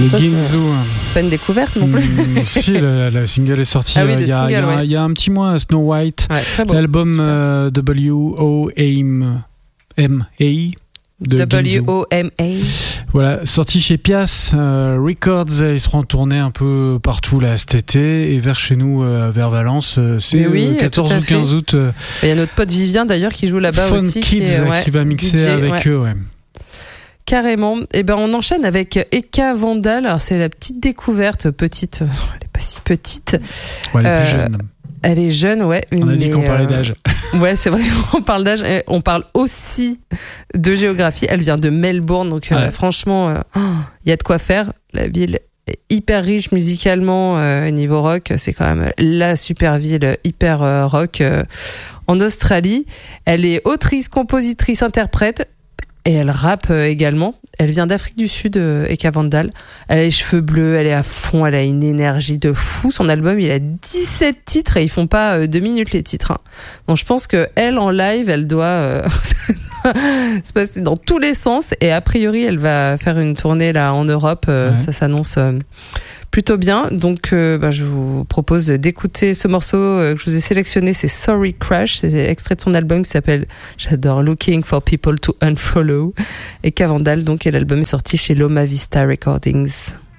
Les Ça, Ginzu. C'est pas une découverte non plus. Si, la single est sortie Ah oui, il y a un petit mois, Snow White. Ouais, très beau. L'album W.O.M.A. de Ginzu. W.O.M.A. Voilà, sorti chez Pias Records. Ils seront tournés un peu partout là cet été et vers chez nous, vers Valence. C'est 14 ou 15 août. Il y a notre pote Vivien d'ailleurs qui joue là-bas Fun aussi. Kids qui va mixer DJ, avec eux. Ouais. Carrément. Et ben on enchaîne avec Eka Vandal. Alors c'est la petite découverte, petite. Elle est pas si petite. Ouais, elle est plus jeune. Elle est jeune, ouais. On a dit qu'on parlait d'âge. Ouais, c'est vrai, on parle d'âge. On parle aussi de géographie. Elle vient de Melbourne, donc franchement, il y a de quoi faire. La ville est hyper riche musicalement niveau rock. C'est quand même la super ville hyper rock en Australie. Elle est autrice, compositrice, interprète. Et elle rappe également. Elle vient d'Afrique du Sud, Eka Vandal. Elle a les cheveux bleus, elle est à fond, elle a une énergie de fou. Son album, il a 17 titres et ils font pas 2 minutes les titres. Hein. Donc je pense que elle en live, elle doit se passer dans tous les sens. Et a priori, elle va faire une tournée là en Europe. Ça s'annonce plutôt bien. Donc je vous propose d'écouter ce morceau que je vous ai sélectionné. C'est Sorry Crash. C'est extrait de son album qui s'appelle, j'adore, Looking for People to Unfollow. Et Eka Vandal, donc, et l'album est sorti chez Loma Vista Recordings.